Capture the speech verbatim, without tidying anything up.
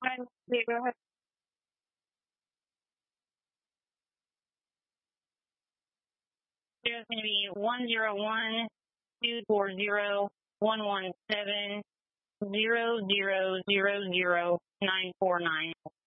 Hi, yeah, go ahead. There's going to be one zero one two four zero one one seven zero zero zero zero nine four nine.